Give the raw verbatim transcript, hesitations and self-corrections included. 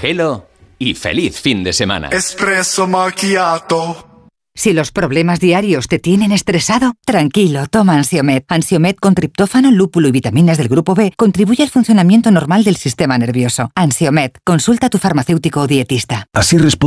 Cógelo y feliz fin de semana. Espresso macchiato. Si los problemas diarios te tienen estresado, tranquilo, toma Ansiomed. Ansiomed con triptófano, lúpulo y vitaminas del grupo B contribuye al funcionamiento normal del sistema nervioso. Ansiomed, consulta a tu farmacéutico o dietista. Así responde